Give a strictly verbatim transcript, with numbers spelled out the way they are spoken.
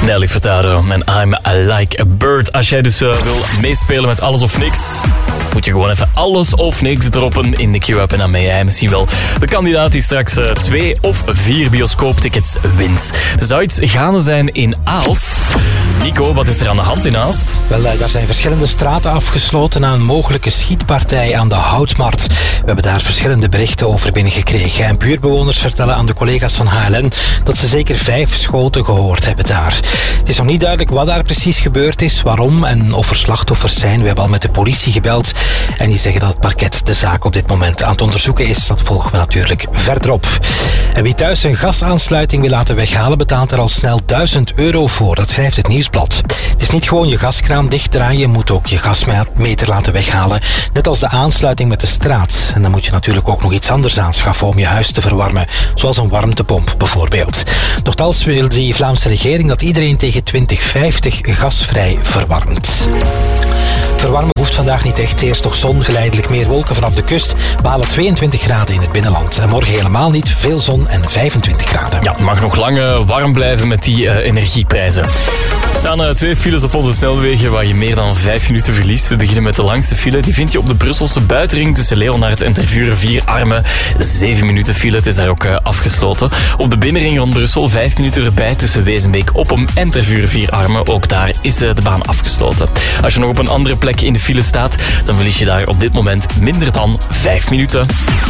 Nelly Furtado en I'm Like a Bird. Als jij dus uh, wil meespelen met alles of niks, moet je gewoon even alles of niks droppen in de Q-app. En dan ben jij misschien wel de kandidaat die straks uh, twee of vier bioscooptickets wint. Zou het gaande zijn in Aalst? Nico, wat is er aan de hand in Aalst? Wel, daar zijn verschillende straten afgesloten na een mogelijke schietpartij aan de Houtmarkt. We hebben daar verschillende berichten over binnengekregen. En buurtbewoners vertellen aan de collega's van H L N dat ze zeker vijf schoten gehoord hebben daar. Het is nog niet duidelijk wat daar precies gebeurd is, waarom en of er slachtoffers zijn. We hebben al met de politie gebeld en die zeggen dat het parket de zaak op dit moment aan het onderzoeken is. Dat volgen we natuurlijk verderop. En wie thuis een gasaansluiting wil laten weghalen, betaalt er al snel duizend euro voor. Dat schrijft het Nieuwsblad. Het is niet gewoon je gaskraan dichtdraaien, je moet ook je gasmeter laten weghalen. Net als de aansluiting met de straat. En dan moet je natuurlijk ook nog iets anders aanschaffen om je huis te verwarmen. Zoals een warmtepomp bijvoorbeeld. Nochtans wil die Vlaamse regering dat iedereen tegen twintig vijftig gasvrij verwarmt. Verwarmen hoeft vandaag niet echt. Eerst nog zon, geleidelijk meer wolken vanaf de kust. We halen tweeëntwintig graden in het binnenland. En morgen helemaal niet. Veel zon en vijfentwintig graden. Ja, het mag nog lang uh, warm blijven met die uh, energieprijzen. Er staan uh, twee files op onze snelwegen waar je meer dan vijf minuten verliest. We beginnen met de langste file. Die vind je op de Brusselse buitenring tussen Leonard en Tervuren Armen. Zeven minuten file, het is daar ook uh, afgesloten. Op de binnenring rond Brussel vijf minuten erbij tussen Wezenbeek, Oppem en Tervuren Armen. Ook daar is uh, de baan afgesloten. Als je nog op een andere plek in de file staat, dan verlies je daar op dit moment minder dan vijf minuten.